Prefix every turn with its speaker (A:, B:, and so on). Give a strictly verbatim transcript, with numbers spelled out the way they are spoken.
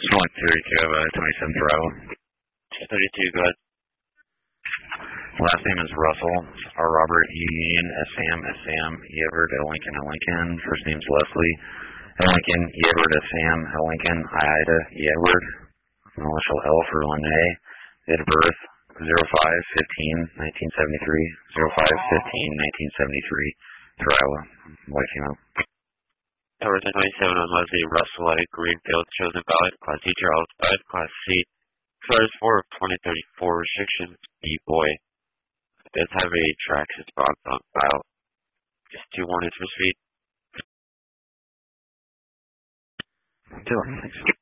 A: Select thirty-two of uh, twenty-seventh row.
B: thirty-two, go ahead.
A: Last name is Russell. R. Robert, E. Ian, S. Sam, S. Sam, E. Edward, L. Lincoln, L. Lincoln. First name's Leslie. L. Lincoln, E. Edward, S. Sam, L. Lincoln, I. Ida, E. Edward. Initial L for Lene. Date of birth, zero five fifteen nineteen seventy-three. zero five fifteen nineteen seventy-three. For Iowa. White female.
B: Everton twenty-seven on Leslie Russell at Greenfield, chosen ballot, class D Charles, ballot, class C. First four of twenty thirty-four, restrictions, B-boy. Does have a traction spot on file. Just two warnings for speed.
A: Two warnings, thanks.